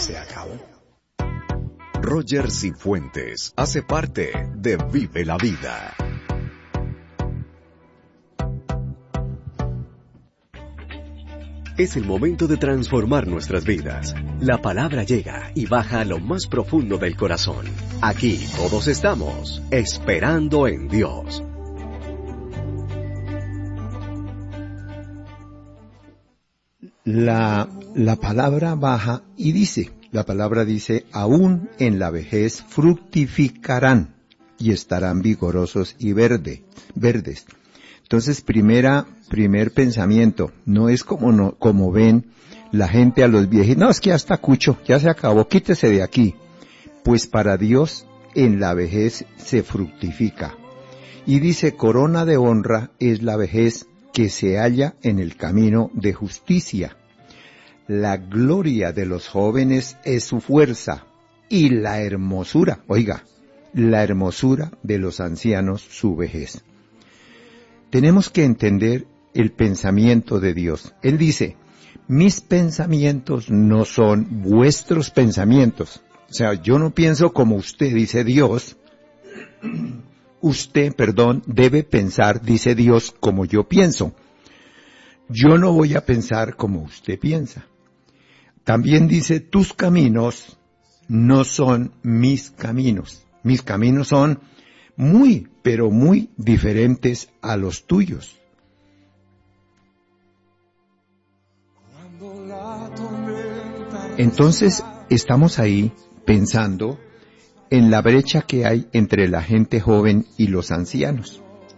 se acabó. Roger Cifuentes hace parte de Vive la Vida. Es el momento de transformar nuestras vidas. La palabra llega y baja a lo más profundo del corazón. Aquí todos estamos esperando en Dios. La palabra baja y dice, la palabra dice, aún en la vejez fructificarán y estarán vigorosos y verdes. Entonces, primer pensamiento, no es como ven la gente a los viejitos, no, es que ya está cucho, ya se acabó, quítese de aquí. Pues para Dios en la vejez se fructifica. Y dice, corona de honra es la vejez que se halla en el camino de justicia. La gloria de los jóvenes es su fuerza, y la hermosura de los ancianos su vejez. Tenemos que entender el pensamiento de Dios. Él dice, mis pensamientos no son vuestros pensamientos. O sea, yo no pienso como usted, dice Dios. Usted, debe pensar, dice Dios, como yo pienso. Yo no voy a pensar como usted piensa. También dice, tus caminos no son mis caminos. Mis caminos son muy, pero muy diferentes a los tuyos. Entonces, estamos ahí pensando en la brecha que hay entre la gente joven y los ancianos.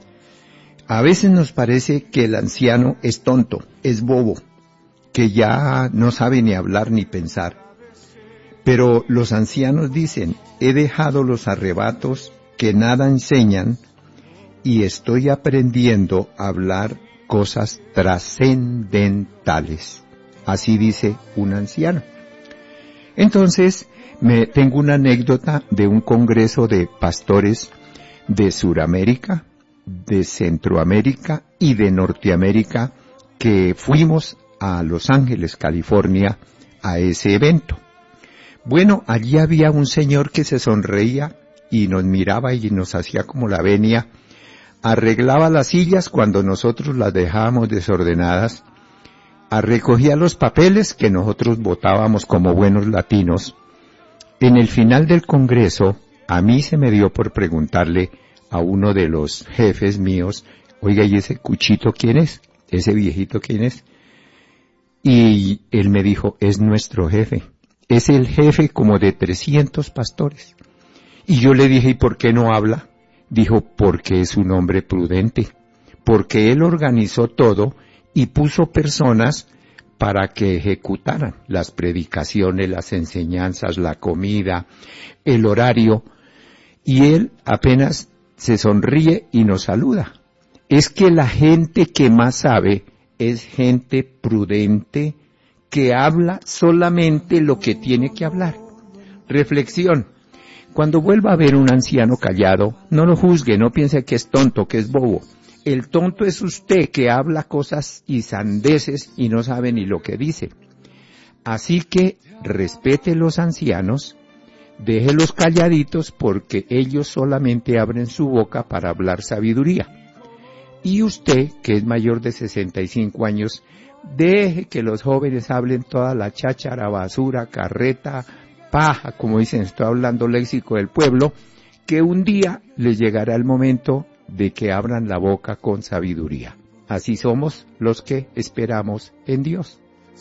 A veces nos parece que el anciano es tonto, es bobo, que ya no sabe ni hablar ni pensar. Pero los ancianos dicen, he dejado los arrebatos que nada enseñan y estoy aprendiendo a hablar cosas trascendentales. Así dice un anciano. Entonces, tengo una anécdota de un congreso de pastores de Suramérica, de Centroamérica y de Norteamérica que fuimos a Los Ángeles, California, a ese evento. Bueno, allí había un señor que se sonreía y nos miraba y nos hacía como la venia, arreglaba las sillas cuando nosotros las dejábamos desordenadas, recogía los papeles que nosotros botábamos como buenos latinos. En el final del congreso, a mí se me dio por preguntarle a uno de los jefes míos, oiga, ¿y ese cuchito quién es? ¿Ese viejito quién es? Y él me dijo, es nuestro jefe. Es el jefe como de 300 pastores. Y yo le dije, ¿y por qué no habla? Dijo, porque es un hombre prudente. Porque él organizó todo y puso personas para que ejecutaran las predicaciones, las enseñanzas, la comida, el horario. Y él apenas se sonríe y nos saluda. Es que la gente que más sabe es gente prudente que habla solamente lo que tiene que hablar. Reflexión. Cuando vuelva a ver un anciano callado, no lo juzgue, no piense que es tonto, que es bobo. El tonto es usted que habla cosas y sandeces y no sabe ni lo que dice. Así que respete los ancianos, déjelos calladitos porque ellos solamente abren su boca para hablar sabiduría. Y usted, que es mayor de 65 años, deje que los jóvenes hablen toda la cháchara, basura, carreta, paja, como dicen, estoy hablando léxico del pueblo, que un día les llegará el momento de que abran la boca con sabiduría. Así somos los que esperamos en Dios.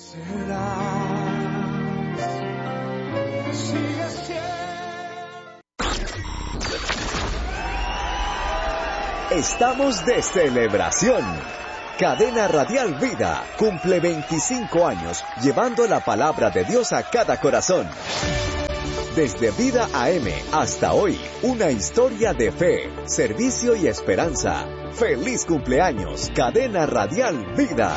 Estamos de celebración. Cadena Radial Vida cumple 25 años llevando la palabra de Dios a cada corazón. Desde Vida AM hasta hoy, una historia de fe, servicio y esperanza. ¡Feliz cumpleaños, Cadena Radial Vida!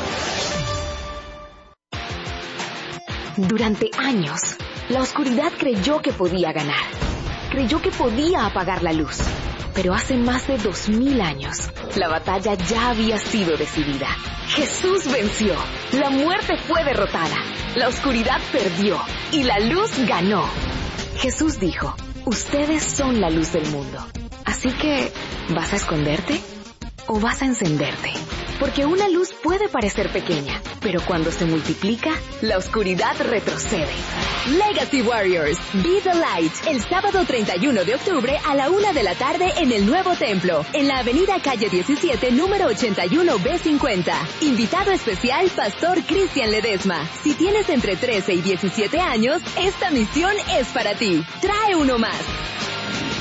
Durante años, la oscuridad creyó que podía ganar. Creyó que podía apagar la luz. Pero hace más de 2000 años, la batalla ya había sido decidida. Jesús venció, la muerte fue derrotada, la oscuridad perdió y la luz ganó. Jesús dijo, ustedes son la luz del mundo. Así que, ¿vas a esconderte o vas a encenderte? Porque una luz puede parecer pequeña, pero cuando se multiplica, la oscuridad retrocede. Legacy Warriors, Be the Light, el sábado 31 de octubre a la 1 de la tarde en el Nuevo Templo, en la avenida Calle 17, número 81B50. Invitado especial, Pastor Cristian Ledesma. Si tienes entre 13 y 17 años, esta misión es para ti. Trae uno más.